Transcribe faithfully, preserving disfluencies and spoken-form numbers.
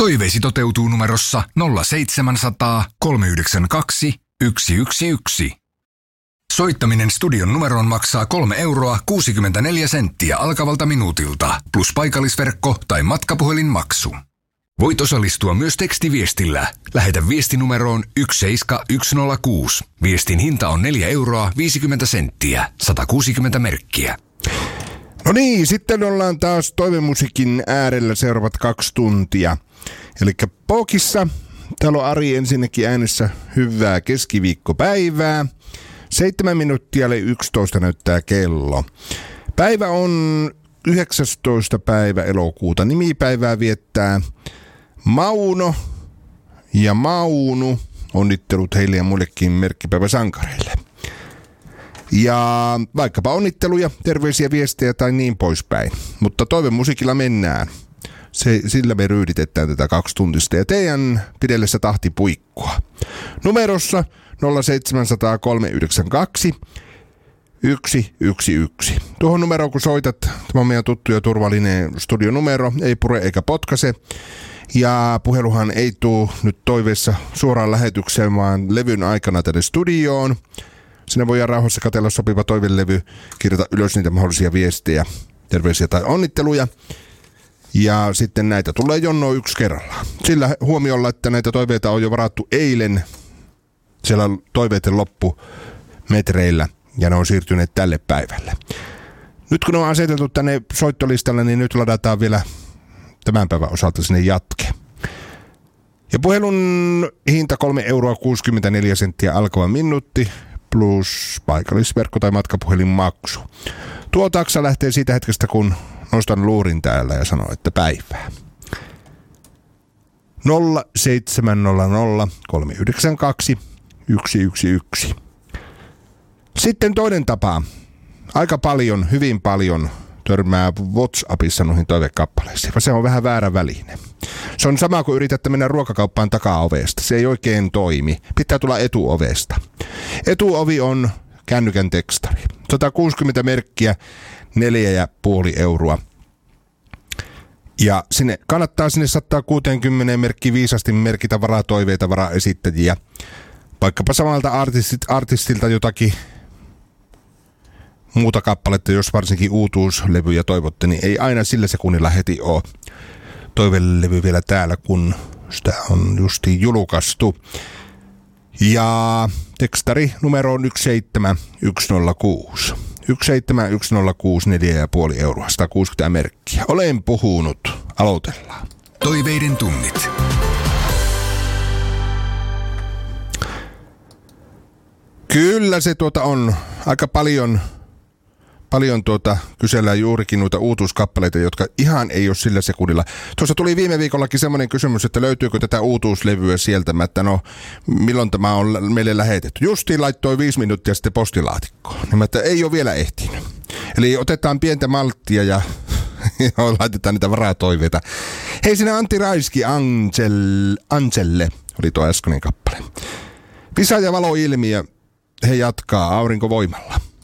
Toiveesi toteutuu numerossa nolla seitsemän nolla nolla kolme yhdeksän kaksi yksi yksi yksi. Soittaminen studion numeroon maksaa kolme euroa kuusikymmentäneljä senttiä alkavalta minuutilta, plus paikallisverkko tai matkapuhelinmaksu. Voit osallistua myös tekstiviestillä. Lähetä viestinumeroon yksi seitsemän yksi nolla kuusi. Viestin hinta on neljä euroa viisikymmentä senttiä, sata kuusikymmentä merkkiä. No niin, sitten ollaan taas toivemusiikin äärellä seuraavat kaksi tuntia. Elikkä Pokissa, täällä on Ari ensinnäkin äänessä hyvää keskiviikkopäivää. Seitsemän minuuttia eli yksitoista näyttää kello. Päivä on yhdeksästoista päivä elokuuta. Nimipäivää viettää Mauno ja Maunu. Onnittelut heille ja muillekin merkkipäiväsankareille. Ja vaikkapa onnitteluja, terveisiä, viestejä tai niin poispäin. Mutta toivemusiikilla mennään. Se, sillä me ryyditetään tätä kaksi tuntista ja teidän pidellessä tahti puikkua. Numerossa nolla seitsemän nolla nolla kolme yhdeksän kaksi yksi yksi yksi. Tuohon numeroon kun soitat, tämä on meidän tuttu ja turvallinen studionumero, ei pure eikä potkase. Ja puheluhan ei tule nyt toiveessa suoraan lähetykseen, vaan levyn aikana tänne studioon. Sinne voidaan rauhassa katsella sopiva toivelevy, kirjata ylös niitä mahdollisia viestejä, terveisiä tai onnitteluja. Ja sitten näitä tulee jonnoa yksi kerrallaan. Sillä huomiolla, että näitä toiveita on jo varattu eilen siellä toiveiden loppumetreillä ja ne on siirtyneet tälle päivälle. Nyt kun ne on aseteltu tänne soittolistalle, niin nyt ladataan vielä tämän päivän osalta sinne jatke. Ja puhelun hinta kolme euroa kuusikymmentäneljä senttiä alkava minuutti plus paikallisverkko tai matkapuhelin maksu. Tuo taksa lähtee siitä hetkestä, kun nostan luurin täällä ja sanon, että päivää. nolla seitsemän nolla nolla kolme yhdeksän kaksi yksi yksi yksi. Sitten toinen tapa. Aika paljon, hyvin paljon törmää WhatsAppissa noihin toivekappaleisiin, vaan se on vähän väärä väline. Se on sama kuin yritätte mennä ruokakauppaan takaovesta. Se ei oikein toimi. Pitää tulla etuovesta. Etuovi on kännykän tekstari. sata kuusikymmentä merkkiä, neljä ja puoli euroa. Ja sinne kannattaa sinne sata kuusikymmentä merkkiä viisasti merkitä varatoiveita, varaesittäjiä. Vaikkapa samalta artistit, artistilta jotakin muuta kappaletta, jos varsinkin uutuuslevyjä toivotte, niin ei aina sillä sekunnilla heti ole toivelevy vielä täällä, kun sitä on justiin julkaistu. Ja tekstari numero on yksi seitsemän yksi nolla kuusi. yksi seitsemän yksi nolla kuusi, neljä ja puoli euroa, sata kuusikymmentä merkkiä. Olen puhunut. Aloitellaan. Toiveiden tunnit. Kyllä se tuota on aika paljon, paljon tuota, kysellään juurikin noita uutuuskappaleita, jotka ihan ei ole sillä sekunnilla. Tuossa tuli viime viikollakin semmoinen kysymys, että löytyykö tätä uutuuslevyä sieltä, että no milloin tämä on meille lähetetty. Justiin laittoi viisi minuuttia sitten postilaatikkoon, niin että ei ole vielä ehtinyt. Eli otetaan pientä malttia ja laitetaan niitä varatoiveita. Hei, sinä Antti Raiski Angel, Angelle oli tuo äskeinen kappale. Visa ja valoilmiö, he jatkaa aurinkovoimalla.